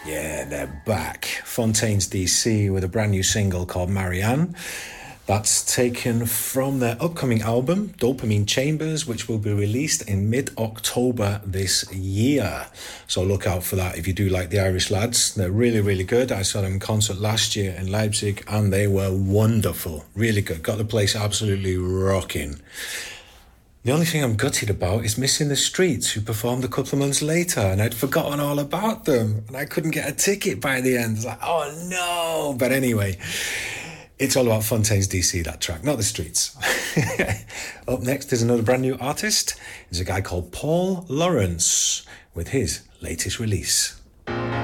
Yeah, they're back. Fontaines DC with a brand new single called Marianne. That's taken from their upcoming album, Dopamine Chambers, which will be released in mid-October this year. So look out for that if you do like the Irish lads. They're really, really good. I saw them in concert last year in Leipzig and they were wonderful. Really good. Got the place absolutely rocking. The only thing I'm gutted about is Missing the Streets, who performed a couple of months later, and I'd forgotten all about them, and I couldn't get a ticket by the end. It's like, oh no! But anyway, it's all about Fontaines DC, that track, not the Streets. Up next is another brand new artist. It's a guy called Paul Lawrence with his latest release.